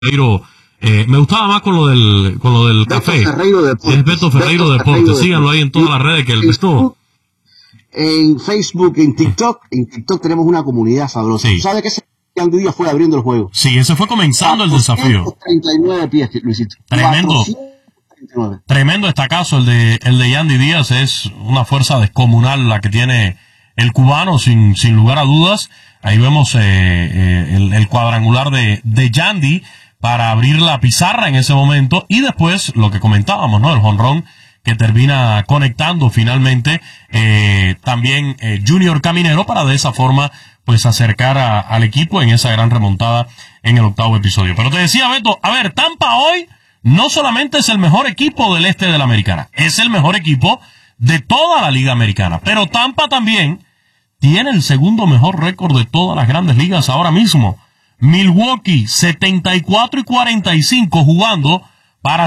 Ferreiro, me gustaba más con lo del Beto café. Ferreiro Deportes. Es Beto Ferreiro Deportes. Síganlo ahí en todas las redes que él estuvo. En Facebook, en TikTok tenemos una comunidad sabrosa. Sí. ¿Sabes qué? Yandy Díaz fue abriendo el juego. Sí, ese fue comenzando el desafío. 439 pies, Luisito. Tremendo. 439. Tremendo estacazo el de Yandy Díaz. Es una fuerza descomunal la que tiene el cubano, sin lugar a dudas. Ahí vemos el cuadrangular de Yandy para abrir la pizarra en ese momento. Y después, lo que comentábamos, ¿no? El jonrón que termina conectando finalmente también Junior Caminero para de esa forma pues acercar al equipo en esa gran remontada en el octavo episodio. Pero te decía, Beto, a ver, Tampa hoy no solamente es el mejor equipo del este de la Americana, es el mejor equipo de toda la Liga Americana, pero Tampa también tiene el segundo mejor récord de todas las grandes ligas ahora mismo. Milwaukee 74-45 jugando para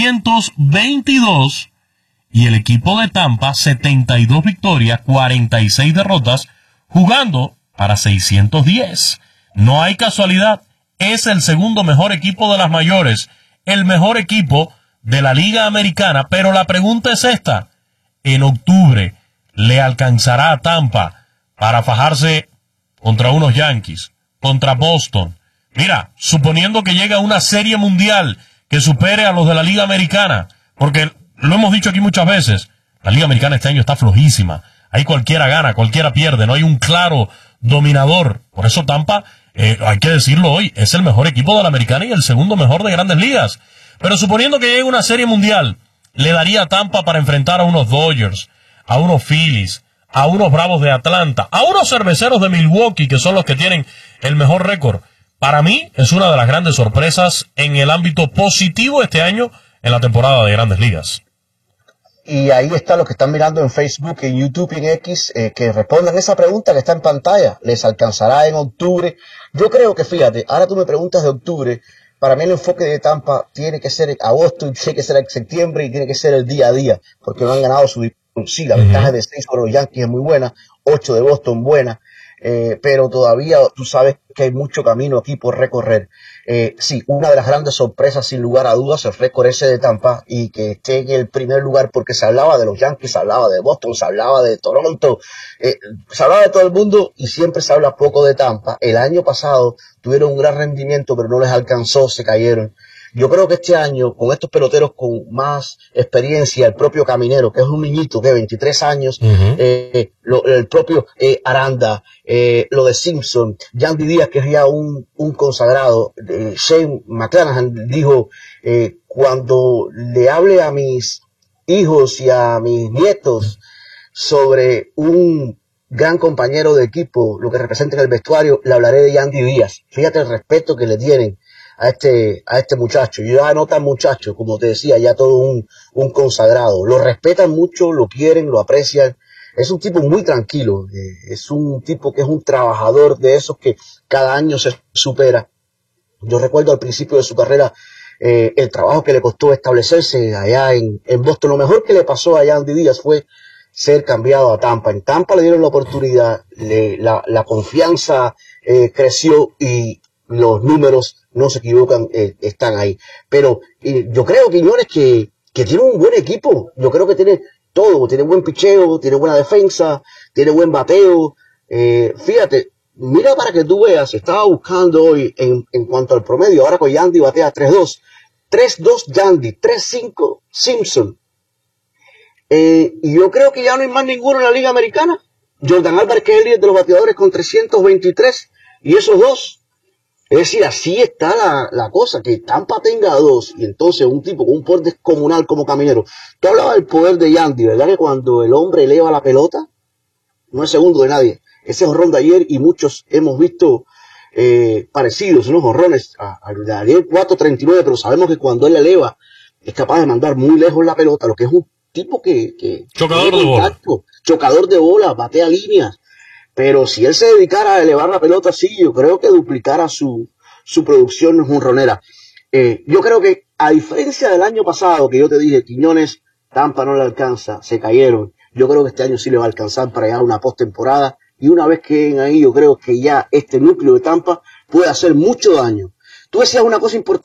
622 y el equipo de Tampa 72 victorias, 46 derrotas jugando para 610. No hay casualidad, es el segundo mejor equipo de las mayores, el mejor equipo de la Liga Americana, pero la pregunta es esta: en octubre, ¿le alcanzará a Tampa para fajarse contra unos Yankees, contra Boston? Mira, suponiendo que llegue a una serie mundial que supere a los de la Liga Americana, porque lo hemos dicho aquí muchas veces, la Liga Americana este año está flojísima. Ahí cualquiera gana, cualquiera pierde, no hay un claro dominador. Por eso Tampa, hay que decirlo hoy, es el mejor equipo de la Americana y el segundo mejor de Grandes Ligas. Pero suponiendo que llegue una serie mundial, le daría a Tampa para enfrentar a unos Dodgers, a unos Phillies, a unos Bravos de Atlanta, a unos Cerveceros de Milwaukee, que son los que tienen el mejor récord. Para mí es una de las grandes sorpresas en el ámbito positivo este año en la temporada de Grandes Ligas. Y ahí está lo que están mirando en Facebook, en YouTube y en X, que respondan esa pregunta que está en pantalla. ¿Les alcanzará en octubre? Yo creo que, fíjate, ahora tú me preguntas de octubre. Para mí el enfoque de Tampa tiene que ser agosto, tiene que ser septiembre y tiene que ser el día a día, porque no han ganado su división. Sí, la ventaja de 6 sobre los Yankees es muy buena, 8 de Boston buena, pero todavía tú sabes que hay mucho camino aquí por recorrer. Sí, una de las grandes sorpresas sin lugar a dudas el récord ese de Tampa y que esté en el primer lugar, porque se hablaba de los Yankees, se hablaba de Boston, se hablaba de Toronto, se hablaba de todo el mundo y siempre se habla poco de Tampa. El año pasado tuvieron un gran rendimiento pero no les alcanzó, se cayeron. Yo creo que este año, con estos peloteros con más experiencia, el propio Caminero, que es un niñito, que 23 años, el propio Aranda, lo de Simpson, Yandy Díaz, que es ya un consagrado, Shane McClanahan dijo, cuando le hable a mis hijos y a mis nietos sobre un gran compañero de equipo, lo que representa en el vestuario, le hablaré de Yandy Díaz. Fíjate el respeto que le tienen a este muchacho. Y ya no tan muchacho, como te decía, ya todo un consagrado. Lo respetan mucho, lo quieren, lo aprecian. Es un tipo muy tranquilo, es un tipo que es un trabajador de esos que cada año se supera. Yo recuerdo al principio de su carrera el trabajo que le costó establecerse allá en Boston. Lo mejor que le pasó a Yandy Díaz fue ser cambiado a Tampa. En Tampa le dieron la oportunidad, la confianza creció y los números no se equivocan, están ahí. Pero yo creo, Quiñones, que tiene un buen equipo. Yo creo que tiene todo. Tiene buen picheo, tiene buena defensa, tiene buen bateo. Fíjate, mira para que tú veas, estaba buscando hoy en cuanto al promedio. Ahora con Yandy batea 3-2. 3-2 Yandy, 3-5 Simpson. Y yo creo que ya no hay más ninguno en la Liga Americana. Jordan Álvarez, que es el líder de los bateadores, con 323. Y esos dos. Es decir, así está la cosa, que Tampa tenga dos, y entonces un tipo con un poder descomunal como Caminero. Tú hablabas del poder de Yandy, ¿verdad? Que cuando el hombre eleva la pelota, no es segundo de nadie. Ese jonrón de ayer, y muchos hemos visto parecidos, unos jonrones al de ayer 4.39, pero sabemos que cuando él eleva, es capaz de mandar muy lejos la pelota, lo que es un tipo que chocador de bola. Chocador de bola, batea líneas. Pero si él se dedicara a elevar la pelota así, yo creo que duplicara su producción jonronera. Yo creo que, a diferencia del año pasado, que yo te dije, Quiñones, Tampa no le alcanza, se cayeron. Yo creo que este año sí le va a alcanzar para llegar a una postemporada. Y una vez que lleguen ahí, yo creo que ya este núcleo de Tampa puede hacer mucho daño. Tú decías una cosa importante.